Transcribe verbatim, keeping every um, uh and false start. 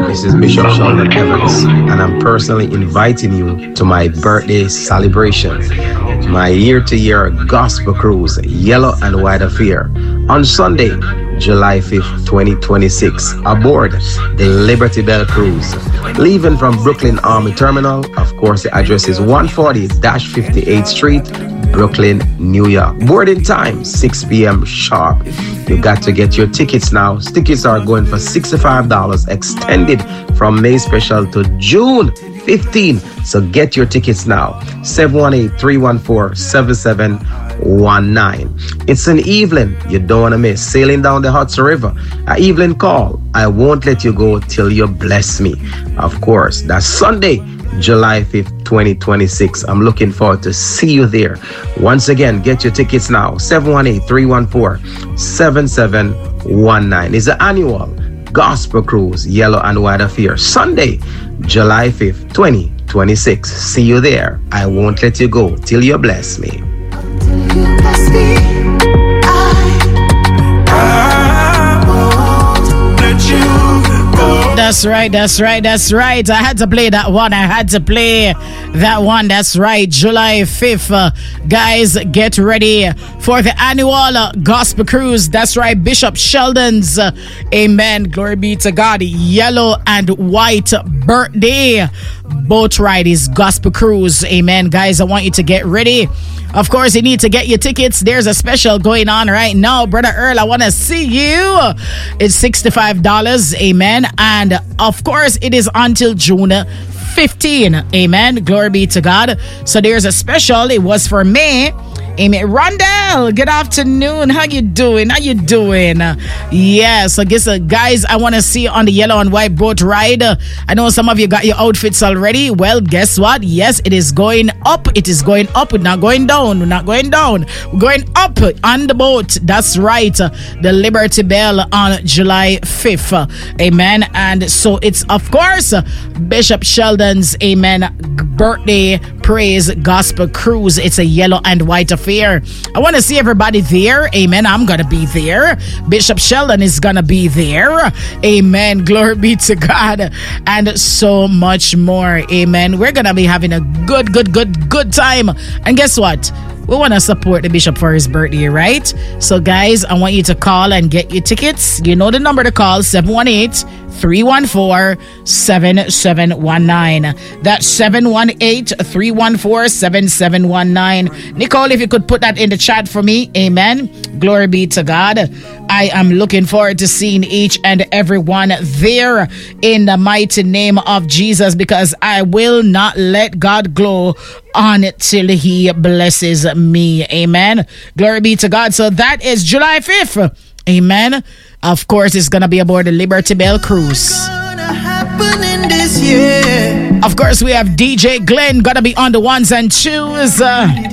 This is Bishop Sheldon Evans, and I'm personally inviting you to my birthday celebration, my year-to-year gospel cruise, Yellow and White Affair, on Sunday, July fifth, twenty twenty-six, aboard the Liberty Bell Cruise. Leaving from Brooklyn Army Terminal, of course, the address is one forty fifty-eighth Street, Brooklyn, New York. Boarding time, six p.m. sharp. You got to get your tickets now. Tickets are going for sixty-five dollars, extended from May special to June fifteenth. So get your tickets now. seven one eight, three one four, seven seven one nine. It's an evening you don't want to miss. Sailing down the Hudson River. An evening call. I won't let you go till you bless me. Of course, that's Sunday, July fifth, twenty twenty-six. I'm looking forward to see you there. Once again, get your tickets now. seven one eight, three one four, seven seven one nine. It's the annual Gospel Cruise, Yellow and White Affair. Sunday, July fifth, twenty twenty-six. See you there. I won't let you go till you bless me. That's right, that's right, that's right. I had to play that one. I had to play that one. That's right. July fifth. Uh, guys, get ready for the annual uh, Gospel Cruise. That's right. Bishop Sheldon's, uh, amen, glory be to God, Yellow and White birthday boat ride is Gospel Cruise. Amen. Guys, I want you to get ready. Of course, you need to get your tickets. There's a special going on right now. Brother Earl, I want to see you. It's sixty-five dollars. Amen. And of course, it is until June fifteenth. Amen. Glory be to God. So there's a special. It was for May. Amen. Rondell, good afternoon. How you doing? How you doing? Uh, yes, I guess, uh, guys, I want to see you on the Yellow and White boat ride. Uh, I know some of you got your outfits already. Well, guess what? Yes, it is going up. It is going up. We're not going down. We're not going down. We're going up on the boat. That's right. Uh, the Liberty Bell on July fifth. Uh, amen. And so it's, of course, uh, Bishop Sheldon's, amen, birthday praise gospel cruise. It's a Yellow and White affair. I want to see everybody there. Amen. I'm going to be there. Bishop Sheldon is going to be there. Amen. Glory be to God. And so much more. Amen. We're going to be having a good, good, good, good time. And guess what? We want to support the bishop for his birthday, right? So, guys, I want you to call and get your tickets. You know the number to call, seven one eight, three one four, seven seven one nine. That's seven one eight, three one four, seven seven one nine. Nicole, if you could put that in the chat for me. Amen. Glory be to God. I am looking forward to seeing each and every one there in the mighty name of Jesus, because I will not let God glow until he blesses me. Amen. Glory be to God. So that is July fifth. Amen. Of course, it's going to be aboard the Liberty Bell Cruise. Of course, we have D J Glenn going to be on the ones and twos. Uh,